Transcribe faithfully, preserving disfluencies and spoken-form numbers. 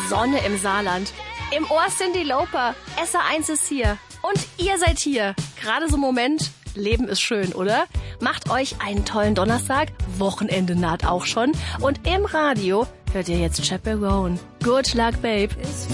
Sonne im Saarland. Im Ohr Cyndi Lauper. S R eins ist hier. Und ihr seid hier. Gerade so ein Moment. Leben ist schön, oder? Macht euch einen tollen Donnerstag. Wochenende naht auch schon. Und im Radio hört ihr jetzt Chaperone. Good luck, babe.